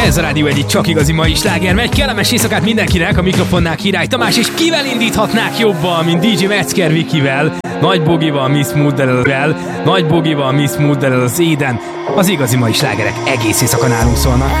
Ez a Rádió Egy csak igazi mai sláger megy. Kellemes éjszakát mindenkinek, a mikrofonnál Király Tamás, és kivel indíthatnák jobban, mint DJ Metzger Vikivel, Nagy Bogival, Miss Moodle-el, Nagy Bogival, Miss Moodle-el az Éden. Az igazi mai slágerek egész éjszaka nálunk szólnak.